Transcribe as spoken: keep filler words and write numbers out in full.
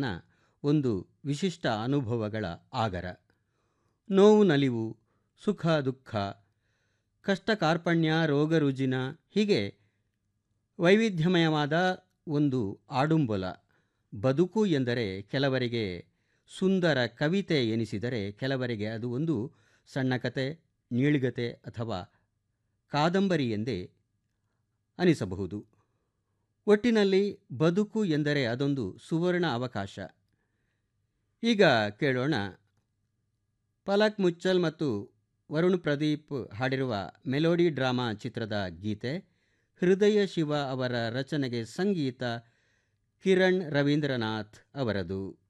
ಜೀವನ ಒಂದು ವಿಶಿಷ್ಟ ಅನುಭವಗಳ ಆಗರ. ನೋವು ನಲಿವು, ಸುಖ ದುಃಖ, ಕಷ್ಟ ಕಾರ್ಪಣ್ಯ, ರೋಗ ರುಜಿನ ಹೀಗೆ ವೈವಿಧ್ಯಮಯವಾದ ಒಂದು ಆಡುಂಬಲ. ಬದುಕು ಎಂದರೆ ಕೆಲವರಿಗೆ ಸುಂದರ ಕವಿತೆ ಎನಿಸಿದರೆ ಕೆಲವರಿಗೆ ಅದು ಒಂದು ಸಣ್ಣ ಕತೆ, ನೀಳ್ಗತೆ ಅಥವಾ ಕಾದಂಬರಿ ಎಂದೇ ಅನಿಸಬಹುದು. ಒಟ್ಟಿನಲ್ಲಿ ಬದುಕು ಎಂದರೆ ಅದೊಂದು ಸುವರ್ಣ ಅವಕಾಶ. ಈಗ ಕೇಳೋಣ ಪಲಕ್ ಮುಚ್ಚಲ್ ಮತ್ತು ವರುಣ್ ಪ್ರದೀಪ್ ಹಾಡಿರುವ ಮೆಲೋಡಿ ಡ್ರಾಮಾ ಚಿತ್ರದ ಗೀತೆ. ಹೃದಯ ಶಿವ ಅವರ ರಚನೆಗೆ ಸಂಗೀತ ಕಿರಣ್ ರವೀಂದ್ರನಾಥ್ ಅವರದು.